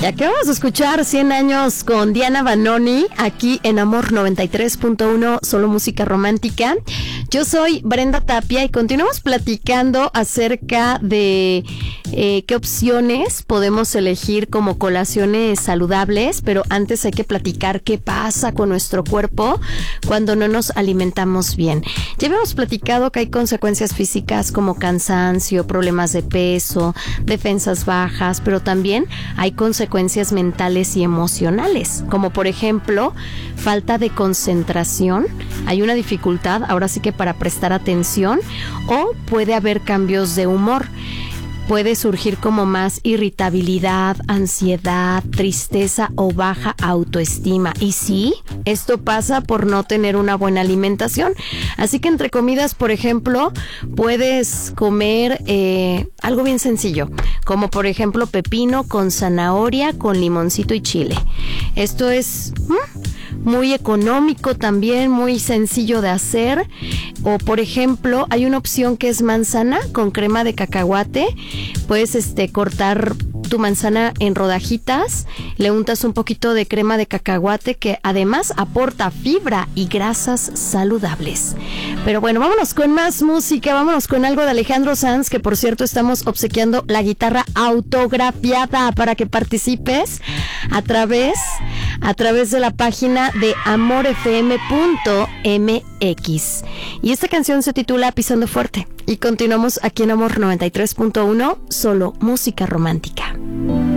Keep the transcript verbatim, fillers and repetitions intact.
Y acabamos de escuchar cien años con Diana Vanoni, aquí en Amor noventa y tres punto uno, solo música romántica. Yo soy Brenda Tapia y continuamos platicando acerca de eh, qué opciones podemos elegir como colaciones saludables, pero antes hay que platicar qué pasa con nuestro cuerpo cuando no nos alimentamos bien. Ya habíamos platicado que hay consecuencias físicas como cansancio, problemas de peso, defensas bajas, pero también hay consecuencias mentales y emocionales, como por ejemplo falta de concentración, hay una dificultad ahora sí que para prestar atención, o puede haber cambios de humor. Puede surgir como más irritabilidad, ansiedad, tristeza o baja autoestima. Y sí, esto pasa por no tener una buena alimentación. Así que entre comidas, por ejemplo, puedes comer eh, algo bien sencillo, como por ejemplo pepino con zanahoria, con limoncito y chile. Esto es ¿hmm? muy económico también, muy sencillo de hacer. O por ejemplo, hay una opción que es manzana con crema de cacahuate. Puedes este, cortar tu manzana en rodajitas, le untas un poquito de crema de cacahuate que además aporta fibra y grasas saludables. Pero bueno, vámonos con más música, vámonos con algo de Alejandro Sanz, que por cierto estamos obsequiando la guitarra autografiada para que participes a través, a través de la página de amor f m punto m x. Y esta canción se titula Pisando Fuerte. Y continuamos aquí en Amor noventa y tres punto uno, solo música romántica.